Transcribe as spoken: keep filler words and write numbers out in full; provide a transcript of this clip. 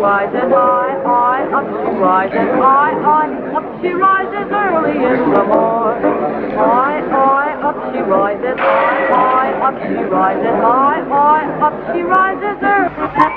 rises, high, high, up she rises, high, high, up she rises early in the morning. High, high, up she rises, high, high, up she rises, high, high, up she rises early.